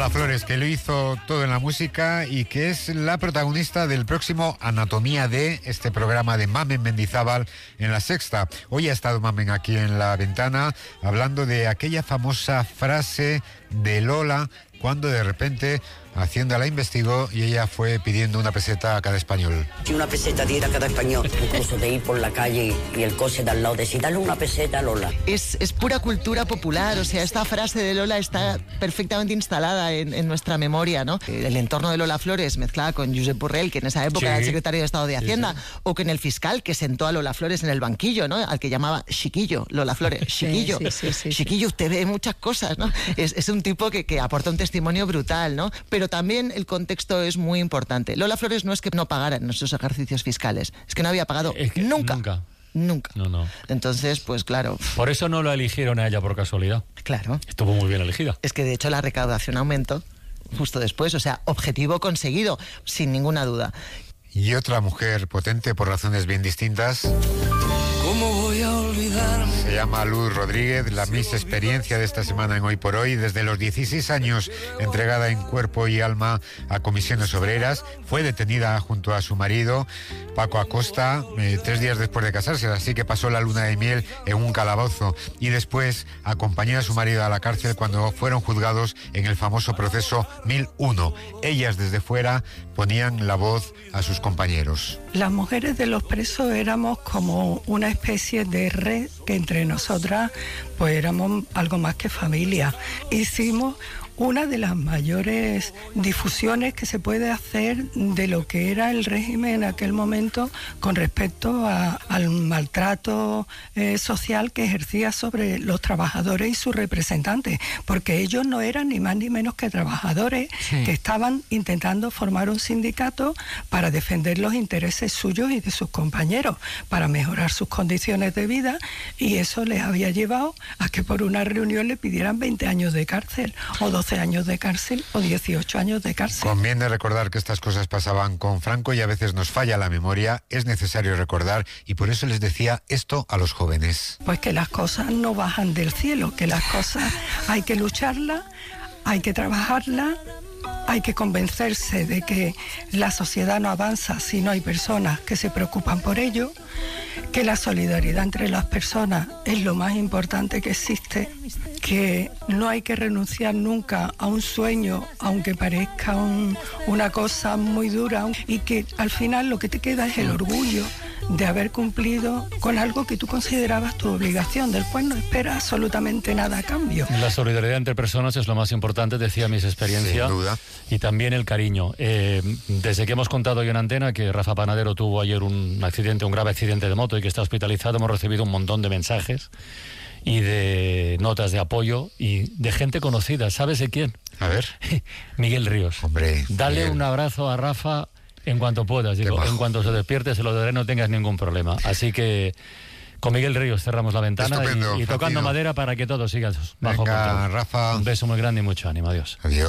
Lola Flores, que lo hizo todo en la música y que es la protagonista del próximo Anatomía de este programa de Mamen Mendizábal en La Sexta. Hoy ha estado Mamen aquí en La Ventana hablando de aquella famosa frase de Lola cuando de repente Hacienda la investigó y ella fue pidiendo una peseta a cada español. Si una peseta diera a cada español, incluso de ir por la calle y el coche de al lado, decir, dale una peseta a Lola. Es pura cultura popular, o sea, esta frase de Lola está perfectamente instalada en nuestra memoria, ¿no? El entorno de Lola Flores mezclada con Josep Borrell, que en esa época era el secretario de Estado de Hacienda, o con el fiscal que sentó a Lola Flores en el banquillo, ¿no? Al que llamaba Chiquillo, Lola Flores, Chiquillo. Chiquillo, usted ve muchas cosas, ¿no? Es un tipo que aporta un testimonio brutal, ¿no? Pero también el contexto es muy importante. Lola Flores no es que no pagara en nuestros ejercicios fiscales, es que no había pagado nunca. No. Entonces, pues claro. Por eso no la eligieron a ella por casualidad. Claro. Estuvo muy bien elegida. Es que de hecho la recaudación aumentó justo después, o sea, objetivo conseguido, sin ninguna duda. Y otra mujer potente por razones bien distintas. ¿Cómo voy a olvidarme? Se llama Luz Rodríguez, la Miss Experiencia de esta semana en Hoy por Hoy. Desde los 16 años, entregada en cuerpo y alma a comisiones obreras, fue detenida junto a su marido, Paco Acosta, 3 días después de casarse, así que pasó la luna de miel en un calabozo y después acompañó a su marido a la cárcel cuando fueron juzgados en el famoso proceso 1001. Ellas desde fuera ponían la voz a sus compañeros. Las mujeres de los presos éramos como una especie de red que entre nosotras pues éramos algo más que familia. Hicimos una de las mayores difusiones que se puede hacer de lo que era el régimen en aquel momento con respecto al maltrato social que ejercía sobre los trabajadores y sus representantes, porque ellos no eran ni más ni menos que trabajadores que estaban intentando formar un sindicato para defender los intereses suyos y de sus compañeros, para mejorar sus condiciones de vida, y eso les había llevado a que por una reunión le pidieran 20 años de cárcel o 12 años de cárcel o 18 años de cárcel. Conviene recordar que estas cosas pasaban con Franco y a veces nos falla la memoria, es necesario recordar, y por eso les decía esto a los jóvenes. Pues que las cosas no bajan del cielo, que las cosas hay que lucharlas, hay que trabajarlas, hay que convencerse de que la sociedad no avanza si no hay personas que se preocupan por ello, que la solidaridad entre las personas es lo más importante que existe, que no hay que renunciar nunca a un sueño, aunque parezca una cosa muy dura, y que al final lo que te queda es el orgullo de haber cumplido con algo que tú considerabas tu obligación, del cual no esperas absolutamente nada a cambio. La solidaridad entre personas es lo más importante, decía Miss Experiencia. Sin duda. Y también el cariño. Desde que hemos contado hoy en antena que Rafa Panadero tuvo ayer un grave accidente de moto y que está hospitalizado, hemos recibido un montón de mensajes y de notas de apoyo y de gente conocida. ¿Sabes de quién? A ver. Miguel Ríos. Hombre, Dale Miguel. Un abrazo a Rafa en cuanto puedas. Digo, en cuanto se despierte se lo daré, no tengas ningún problema. Así que con Miguel Ríos cerramos la ventana y tocando madera para que todo siga bajo control. Rafa. Un beso muy grande y mucho ánimo. Adiós. Adiós.